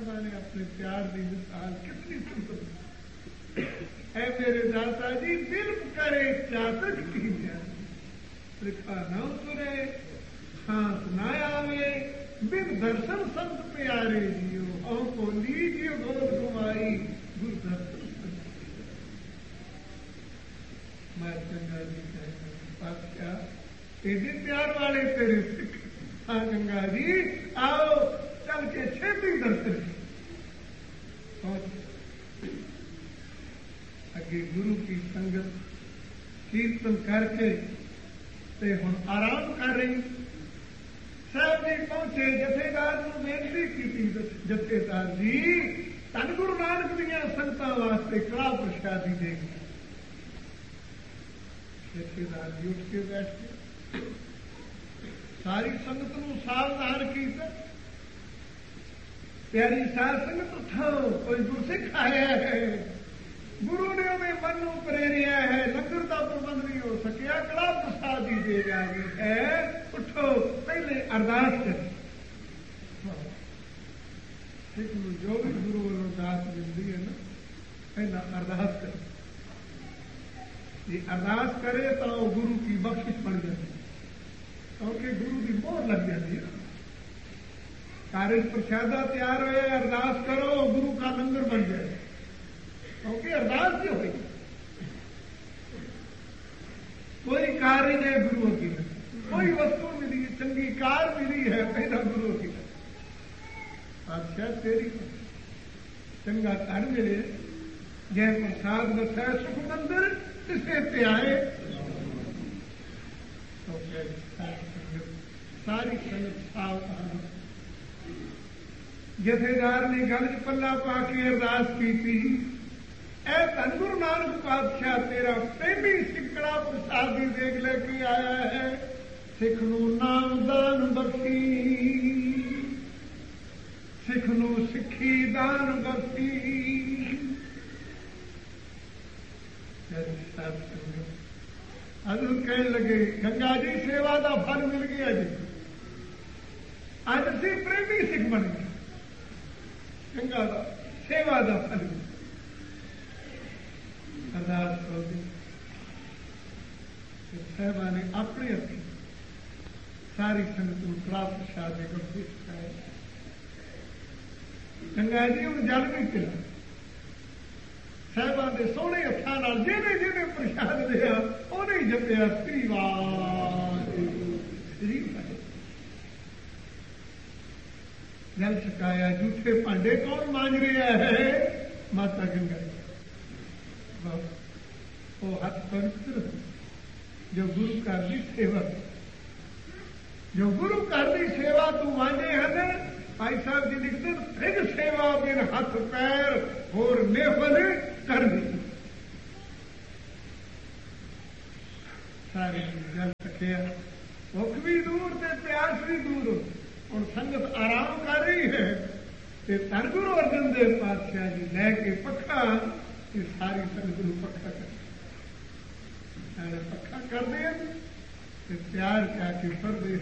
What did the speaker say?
साहबा ने अपने प्यार की मिसाल कितनी सुंदर है मेरे दाता जी। दिल करे चातक की लिखा न उतरे सांस न आवे बिन दर्शन संत प्यारे जियो हम को लीजिए गोद घुमाई गुरु दर्शन संत। मैं चंगा जी पातशाह एडे प्यार वाले तेरे सिख। हाँ गंगा जी आओ चल के छेती दर्शन अगे गुरु की संगत कीर्तन करके ते हुण आराम कर रही। साहब जी पहुंचे जथेदार को बेनती की जथेदार जी धन गुरु नानक दियां संगतां वास्ते कड़ा प्रसादी देगी। जथेदार जी उठ के बैठ गए सारी संगत नूं सावधान कीता। प्यारी साध संगत उठाओ कोई गुरसिख आया है गुरु ने उन्हें मन नूं प्रेरिया है लंगर का प्रबंध नहीं हो सकिया कड़ा प्रसाद ही दे जाएगी है। उठो पहले अरदास कर सिख नूं जो भी गुरु वालों दात मिलती है ना पहला अरदास कर। ये अरदास करे तो गुरु की बख्शिश बन जाती है क्योंकि गुरु की मोहर लग जाती है। कार्य प्रसादा तैयार हो अरदास करो गुरु का लंगर बन जाए क्योंकि अरदास क्यों हुई। कोई कार्य नहीं गुरु की कोई वस्तु मिली चंगी कार मिली है पहला गुरु की बादशाह तेरी चंगा घर मिले जय प्रसाद बसा सुख मंदिर इसे पे आए तो सारी संगत सावधान। जथेदार ने गल च पल्ला पा के अरदास की थी ऐ धन गुरु नानक पातशाह तेरा प्रेमी सिकड़ा प्रसादी देख लेके आया है। सिख नूं नाम दान बख्शी सिख नूं सिखी दान बख्शी। हजूर कहने लगे गंगा जी सेवा का फल मिल गया जी अज असी प्रेमी सिख बन गए गंगा का सेवा का फल अरदास हो गई। साहबा ने अपने हथी सारी संगत को कड़ा प्रसाद सिखाया। गंगा जी हूँ जल भी पिला साहबा के सोहने हथां जिहने जिहने प्रसाद दिया उन्हें जपिया श्री वाहिगुरू श्री वाहिगुरू। जल छकाया झूठे भांडे कौन मांज रहा है माता गंगा वो हथ पवित्र जो गुरु घर की सेवा जो गुरु घर की सेवा तू मांजे हैं। भाई साहब जी लिखते फिर सेवा बिन हथ पैर होर नेफल कर दी। सारे जल छकिया भुख भी दूर ते प्यास भी दूर और संगत आराम कर रही है ते धन गुरु अर्जन देव पातशाह जी लैके पखा ये सारी संगत नूं पखा कर पखा कर दे प्यार क्या के फर दे